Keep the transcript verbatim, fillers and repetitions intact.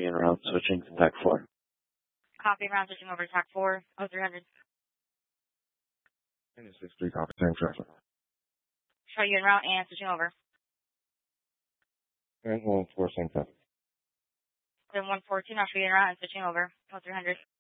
Copy en route, switching to TAC four. Copy en route, switching over to TAC four, oh three hundred. six three, copy, same traffic. Show you en route and switching over. And one four, same traffic. Then one fourteen, I'll show you en route and switching over, oh three hundred.